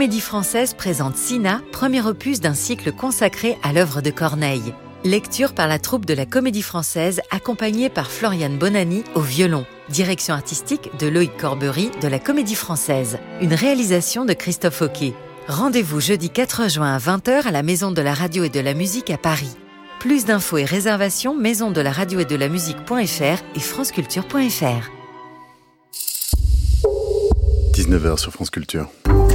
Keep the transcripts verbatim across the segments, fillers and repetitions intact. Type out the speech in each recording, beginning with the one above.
Comédie Française présente Sina, premier opus d'un cycle consacré à l'œuvre de Corneille. Lecture par la troupe de la Comédie Française, accompagnée par Floriane Bonani au violon. Direction artistique de Loïc Corbery de la Comédie Française. Une réalisation de Christophe Hoquet. Rendez-vous jeudi quatre juin à vingt heures à la Maison de la Radio et de la Musique à Paris. Plus d'infos et réservations maison de la radio et de la musique.fr et franceculture point f r. dix-neuf heures sur France Culture.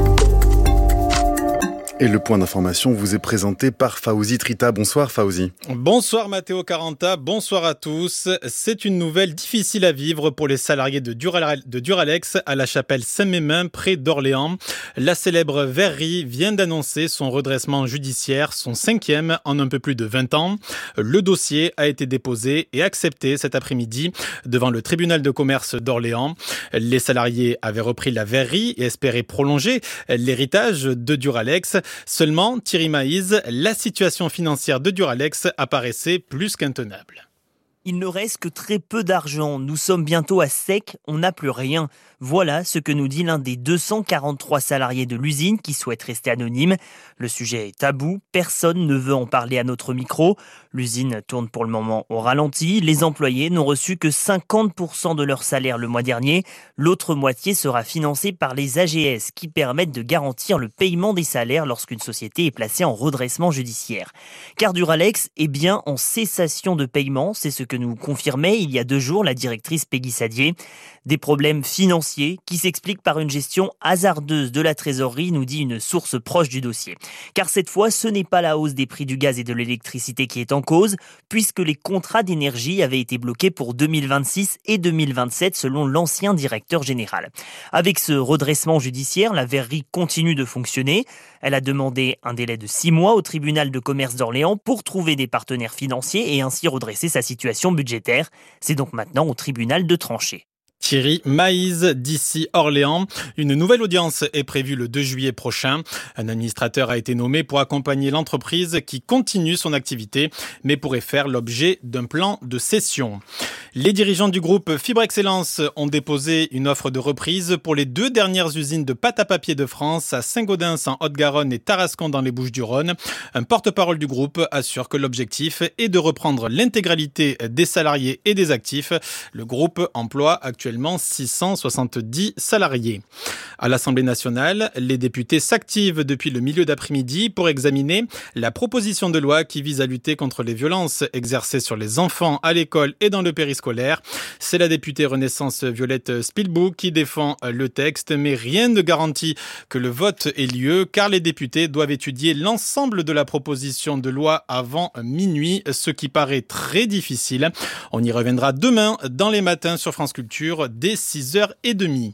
Et le point d'information vous est présenté par Fawzi Trita. Bonsoir Fawzi. Bonsoir Matteo Caranta, bonsoir à tous. C'est une nouvelle difficile à vivre pour les salariés de, Dural- de Duralex à la chapelle Saint-Mémin près d'Orléans. La célèbre verrerie vient d'annoncer son redressement judiciaire, son cinquième en un peu plus de vingt ans. Le dossier a été déposé et accepté cet après-midi devant le tribunal de commerce d'Orléans. Les salariés avaient repris la verrerie et espéraient prolonger l'héritage de Duralex. Seulement, Thierry Maïz, la situation financière de Duralex apparaissait plus qu'intenable. Il ne reste que très peu d'argent. Nous sommes bientôt à sec, on n'a plus rien. Voilà ce que nous dit l'un des deux cent quarante-trois salariés de l'usine qui souhaite rester anonyme. Le sujet est tabou, personne ne veut en parler à notre micro. L'usine tourne pour le moment au ralenti. Les employés n'ont reçu que cinquante pour cent de leur salaire le mois dernier. L'autre moitié sera financée par les A G S qui permettent de garantir le paiement des salaires lorsqu'une société est placée en redressement judiciaire. Car Duralex est bien en cessation de paiement, c'est ce que nous confirmait il y a deux jours la directrice Peggy Sadier. Des problèmes financiers qui s'expliquent par une gestion hasardeuse de la trésorerie, nous dit une source proche du dossier. Car cette fois, ce n'est pas la hausse des prix du gaz et de l'électricité qui est en cause, puisque les contrats d'énergie avaient été bloqués pour deux mille vingt-six et deux mille vingt-sept selon l'ancien directeur général. Avec ce redressement judiciaire, la verrerie continue de fonctionner. Elle a demandé un délai de six mois au tribunal de commerce d'Orléans pour trouver des partenaires financiers et ainsi redresser sa situation budgétaire. C'est donc maintenant au tribunal de trancher. Thierry Maïz, d'ici Orléans. Une nouvelle audience est prévue le deux juillet prochain. Un administrateur a été nommé pour accompagner l'entreprise qui continue son activité, mais pourrait faire l'objet d'un plan de cession. Les dirigeants du groupe Fibre Excellence ont déposé une offre de reprise pour les deux dernières usines de pâte à papier de France, à Saint-Gaudens en Haute-Garonne et Tarascon dans les Bouches-du-Rhône. Un porte-parole du groupe assure que l'objectif est de reprendre l'intégralité des salariés et des actifs. Le groupe emploie actuellement six cent soixante-dix salariés. À l'Assemblée nationale, les députés s'activent depuis le milieu d'après-midi pour examiner la proposition de loi qui vise à lutter contre les violences exercées sur les enfants à l'école et dans le périscolaire. C'est la députée Renaissance Violette Spielboug qui défend le texte, mais rien ne garantit que le vote ait lieu car les députés doivent étudier l'ensemble de la proposition de loi avant minuit, ce qui paraît très difficile. On y reviendra demain dans les matins sur France Culture dès six heures trente.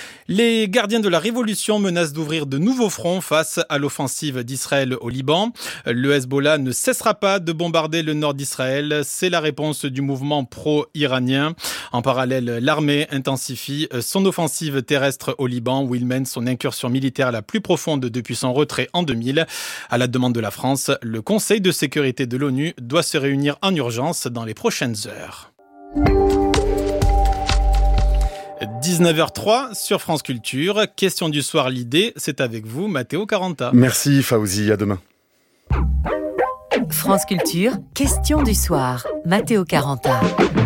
Les gardiens de la Révolution menacent d'ouvrir de nouveaux fronts face à l'offensive d'Israël au Liban. Le Hezbollah ne cessera pas de bombarder le nord d'Israël. C'est la réponse du mouvement pro-iranien. En parallèle, l'armée intensifie son offensive terrestre au Liban où il mène son incursion militaire la plus profonde depuis son retrait en deux mille. À la demande de la France, le Conseil de sécurité de l'ONU doit se réunir en urgence dans les prochaines heures. dix-neuf heures trois sur France Culture. Question du soir, l'idée, c'est avec vous, Matteo Caranta. Merci Fawzi, à demain. France Culture, question du soir, Matteo Caranta.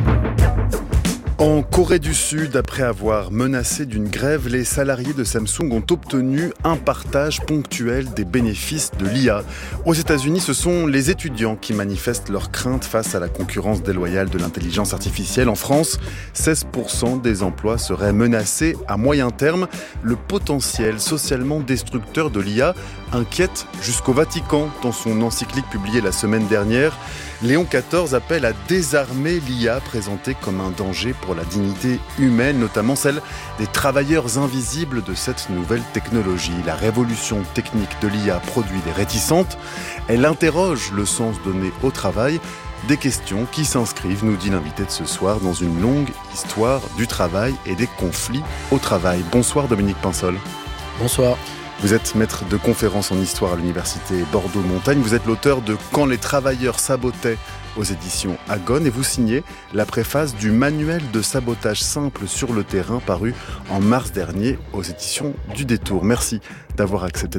En Corée du Sud, après avoir menacé d'une grève, les salariés de Samsung ont obtenu un partage ponctuel des bénéfices de l'I A. Aux États-Unis, ce sont les étudiants qui manifestent leurs craintes face à la concurrence déloyale de l'intelligence artificielle. En France, seize pour cent des emplois seraient menacés à moyen terme. Le potentiel socialement destructeur de l'I A inquiète jusqu'au Vatican. Dans son encyclique publiée la semaine dernière, Léon quatorze appelle à désarmer l'I A présentée comme un danger pour la dignité humaine, notamment celle des travailleurs invisibles de cette nouvelle technologie. La révolution technique de l'I A produit des réticentes. Elle interroge le sens donné au travail. Des questions qui s'inscrivent, nous dit l'invité de ce soir, dans une longue histoire du travail et des conflits au travail. Bonsoir Dominique Pinsol. Bonsoir. Vous êtes maître de conférences en histoire à l'université Bordeaux-Montagne. Vous êtes l'auteur de « Quand les travailleurs sabotaient » aux éditions Agone et vous signez la préface du manuel de sabotage simple sur le terrain paru en mars dernier aux éditions du Détour. Merci d'avoir accepté